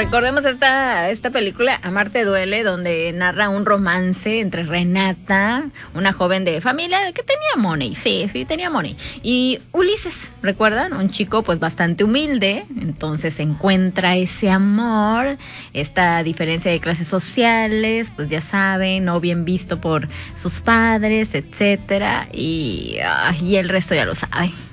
recordemos esta película, Amarte duele, donde narra un romance entre Renata, una joven de familia que tenía money, sí, tenía money, y Ulises, ¿recuerdan? Un chico pues bastante humilde, entonces encuentra ese amor, esta diferencia de clases sociales, pues ya saben, no bien visto por sus padres, etcétera, y el resto ya lo saben.